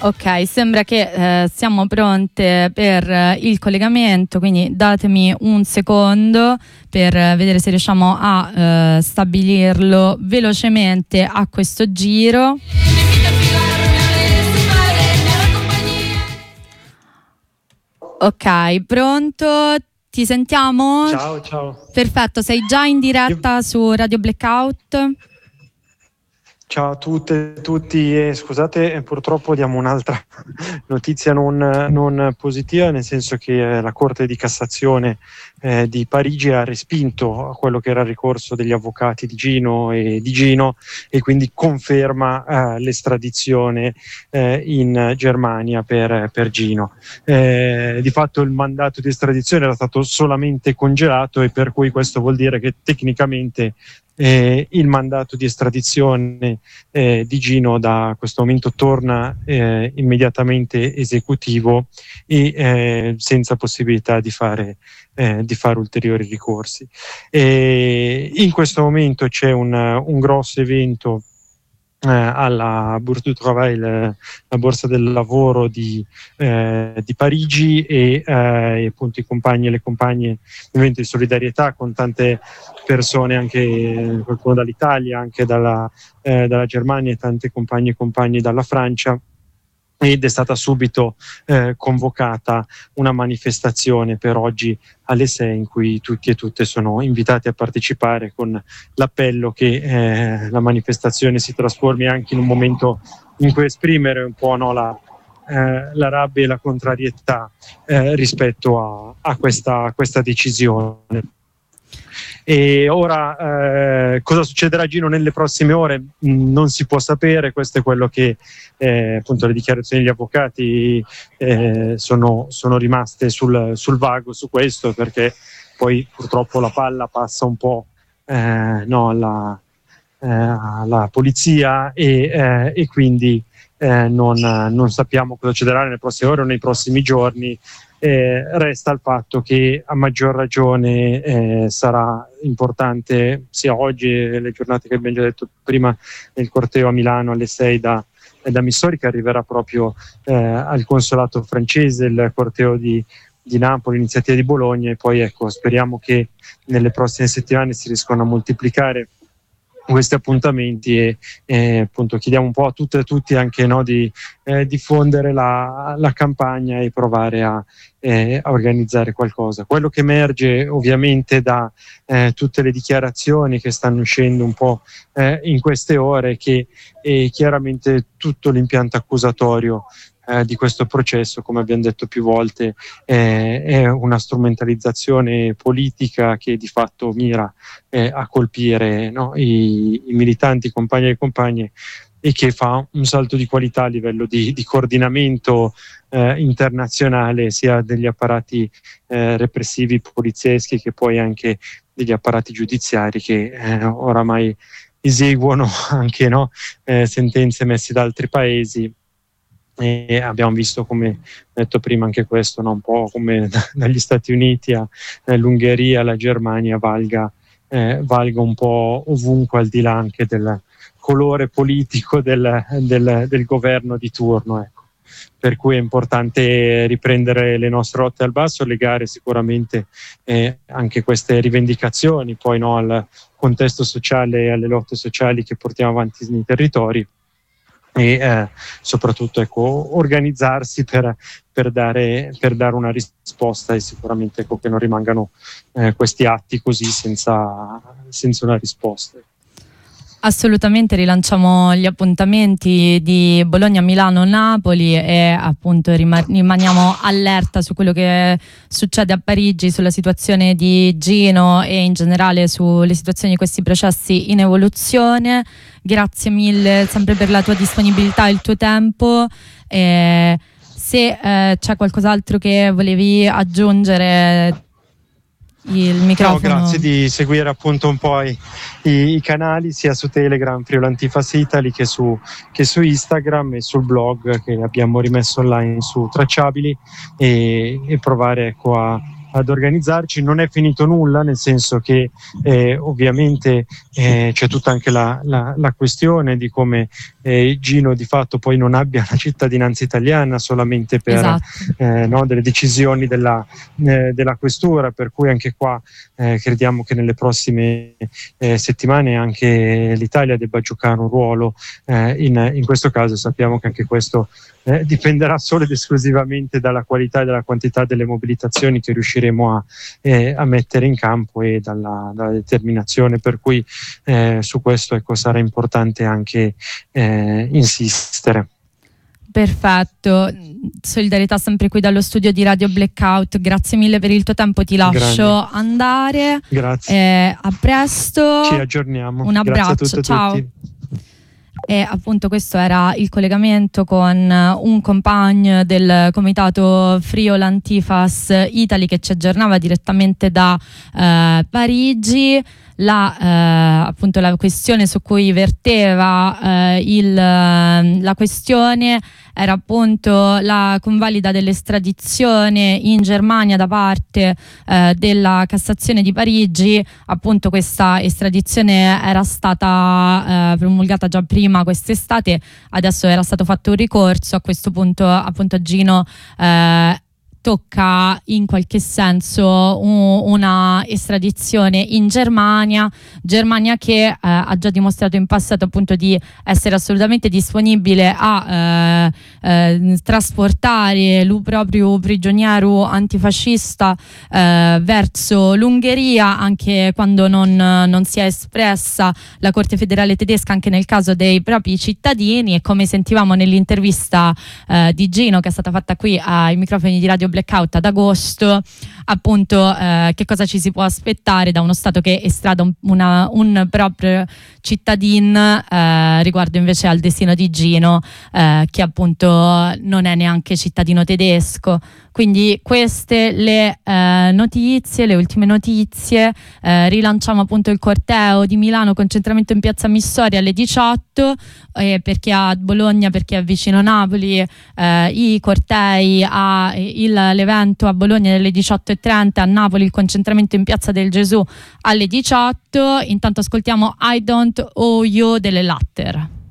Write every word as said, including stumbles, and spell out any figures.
Ok, sembra che eh, siamo pronte per eh, il collegamento, quindi datemi un secondo per eh, vedere se riusciamo a eh, stabilirlo velocemente a questo giro. Ok, pronto? Ti sentiamo? Ciao, ciao. Perfetto, sei già in diretta Io... su Radio Blackout? Ciao a tutte e tutti, e scusate, purtroppo diamo un'altra notizia non, non positiva, nel senso che la Corte di Cassazione eh, di Parigi ha respinto quello che era il ricorso degli avvocati di Gino e di Gino e quindi conferma eh, l'estradizione eh, in Germania per, per Gino. Eh, di fatto il mandato di estradizione era stato solamente congelato e per cui questo vuol dire che tecnicamente Eh, il mandato di estradizione eh, di Gino da questo momento torna eh, immediatamente esecutivo e eh, senza possibilità di fare, eh, di fare ulteriori ricorsi. E in questo momento c'è un, un grosso evento Eh, alla Bourse du Travail, eh, la borsa del lavoro di, eh, di Parigi e, eh, e appunto i compagni e le compagne, un evento di solidarietà con tante persone, anche qualcuno dall'Italia, anche dalla, eh, dalla Germania e tante compagne e compagni dalla Francia. Ed è stata subito eh, convocata una manifestazione per oggi alle sei in cui tutti e tutte sono invitati a partecipare, con l'appello che eh, la manifestazione si trasformi anche in un momento in cui esprimere un po', no, la, eh, la rabbia e la contrarietà eh, rispetto a, a, questa, a questa decisione. E ora eh, cosa succederà a Gino nelle prossime ore mh, non si può sapere. Questo è quello che eh, appunto le dichiarazioni degli avvocati eh, sono, sono rimaste sul, sul vago su questo, perché poi purtroppo la palla passa un po' eh, no, alla, eh, alla polizia e, eh, e quindi eh, non, non sappiamo cosa succederà nelle prossime ore o nei prossimi giorni. Eh, resta il fatto che a maggior ragione eh, sarà importante sia oggi e le giornate che abbiamo già detto prima, nel corteo a Milano alle sei da, da Missori, che arriverà proprio eh, al consolato francese, il corteo di, di Napoli, l'iniziativa di Bologna, e poi ecco, speriamo che nelle prossime settimane si riescano a moltiplicare questi appuntamenti e eh, appunto chiediamo un po' a tutte e tutti anche, no, di eh, diffondere la, la campagna e provare a, eh, a organizzare qualcosa. Quello che emerge ovviamente da eh, tutte le dichiarazioni che stanno uscendo un po' eh, in queste ore è che eh, chiaramente tutto l'impianto accusatorio Eh, di questo processo, come abbiamo detto più volte, eh, è una strumentalizzazione politica che di fatto mira eh, a colpire, no, i, i militanti, i compagni e compagne, e che fa un salto di qualità a livello di, di coordinamento eh, internazionale, sia degli apparati eh, repressivi polizieschi che poi anche degli apparati giudiziari che eh, oramai eseguono anche, no, eh, sentenze emesse da altri paesi. E abbiamo visto, come detto prima, anche questo, no? Un po' come da, dagli Stati Uniti all'Ungheria, alla Germania, valga, eh, valga un po' ovunque, al di là anche del colore politico del, del, del governo di turno, ecco. Per cui è importante riprendere le nostre rotte al basso, legare sicuramente eh, anche queste rivendicazioni poi, no, al contesto sociale e alle lotte sociali che portiamo avanti nei territori, e eh, soprattutto, ecco, organizzarsi per, per, dare, per dare una risposta, e sicuramente, ecco, che non rimangano eh, questi atti così senza, senza una risposta. Assolutamente, rilanciamo gli appuntamenti di Bologna, Milano, Napoli e appunto rimaniamo allerta su quello che succede a Parigi, sulla situazione di Gino e in generale sulle situazioni di questi processi in evoluzione. Grazie mille sempre per la tua disponibilità e il tuo tempo. E se eh, c'è qualcos'altro che volevi aggiungere, il microfono. No, grazie di seguire appunto un po' i, i, i canali sia su Telegram, Friuli Antifas Italy, che su, che su Instagram, e sul blog che abbiamo rimesso online su Tracciabili, e, e provare, ecco, a, ad organizzarci. Non è finito nulla, nel senso che eh, ovviamente eh, c'è tutta anche la, la, la questione di come eh, Gino di fatto poi non abbia la cittadinanza italiana solamente per esatto. eh, no, delle decisioni della, eh, della questura, per cui anche qua eh, crediamo che nelle prossime eh, settimane anche l'Italia debba giocare un ruolo eh, in, in questo caso. Sappiamo che anche questo eh, dipenderà solo ed esclusivamente dalla qualità e dalla quantità delle mobilitazioni che riusciremo a, eh, a mettere in campo e dalla, dalla determinazione, per cui eh, su questo ecco, sarà importante anche eh, insistere. Perfetto, solidarietà sempre qui dallo studio di Radio Blackout, grazie mille per il tuo tempo, ti lascio Grande. andare. Grazie. Eh, a presto. Ci aggiorniamo. Un abbraccio, Grazie a tutte, ciao. tutti. E appunto questo era il collegamento con un compagno del comitato Friul Antifas Italy che ci aggiornava direttamente da eh, Parigi. La, eh, appunto la questione su cui verteva eh, il, la questione era appunto la convalida dell'estradizione in Germania da parte eh, della Cassazione di Parigi. Appunto questa estradizione era stata eh, promulgata già prima quest'estate, adesso era stato fatto un ricorso. A questo punto appunto Gino eh, tocca in qualche senso un, una estradizione in Germania, Germania che eh, ha già dimostrato in passato appunto di essere assolutamente disponibile a eh, eh, trasportare il proprio prigioniero antifascista eh, verso l'Ungheria, anche quando non, non si è espressa la Corte federale tedesca anche nel caso dei propri cittadini. E come sentivamo nell'intervista eh, di Gino che è stata fatta qui ai microfoni di Radio Blackout ad agosto, appunto eh, che cosa ci si può aspettare da uno Stato che estrada un, una, un proprio cittadino eh, riguardo invece al destino di Gino eh, che appunto non è neanche cittadino tedesco. Quindi queste le eh, notizie, le ultime notizie. Eh, rilanciamo appunto il corteo di Milano, concentramento in piazza Missoria alle diciotto, eh, perché a Bologna, perché è vicino Napoli, eh, i cortei, a, il, l'evento a Bologna alle diciotto e trenta, a Napoli il concentramento in piazza del Gesù alle diciotto. Intanto ascoltiamo I Don't Owe You delle Latter.